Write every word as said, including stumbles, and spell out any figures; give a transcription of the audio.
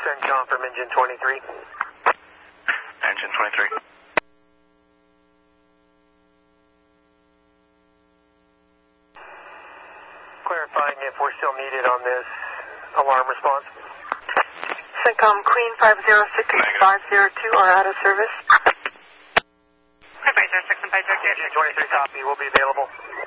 CENTCOM from engine twenty-three. Engine twenty-three. Clarifying if we're still needed on this alarm response. CENTCOM Queen five zero six five zero two are out of service. five zero six and five zero two. Engine twenty-three copy, will be available.